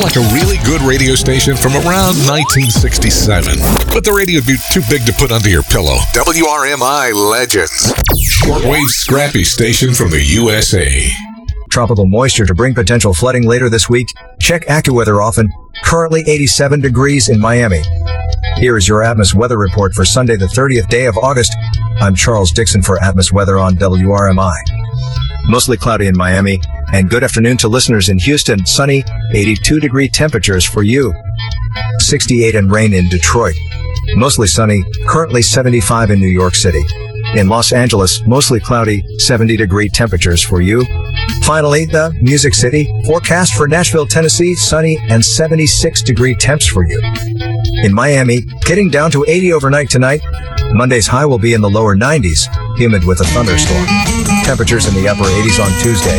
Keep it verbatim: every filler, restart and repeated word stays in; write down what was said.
like a really good radio station from around nineteen sixty-seven. But the radio would be too big to put under your pillow. W R M I Legends. Shortwave scrappy station from the U S A. Tropical moisture to bring potential flooding later this week. Check AccuWeather often. Currently eighty-seven degrees in Miami. Here is your Atmos weather report for Sunday, the thirtieth day of August. I'm Charles Dixon for Atmos Weather on W R M I. Mostly cloudy in Miami, and good afternoon to listeners in Houston. Sunny, eighty-two degree temperatures for you. sixty-eight and rain in Detroit. Mostly sunny, currently seventy-five in New York City. In Los Angeles, mostly cloudy, seventy degree temperatures for you. Finally, the Music City, forecast for Nashville, Tennessee, sunny and seventy-six degree temps for you. In Miami, getting down to eighty overnight tonight. Monday's high will be in the lower nineties, humid with a thunderstorm. Temperatures in the upper eighties on Tuesday.